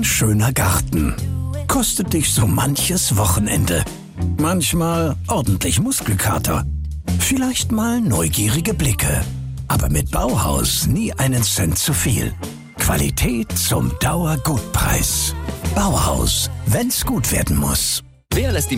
schöner Garten. Kostet dich so manches Wochenende. Manchmal ordentlich Muskelkater. Vielleicht mal neugierige Blicke. Aber mit Bauhaus nie einen Cent zu viel. Qualität zum Dauergutpreis. Bauhaus, wenn's gut werden muss. Wer lässt die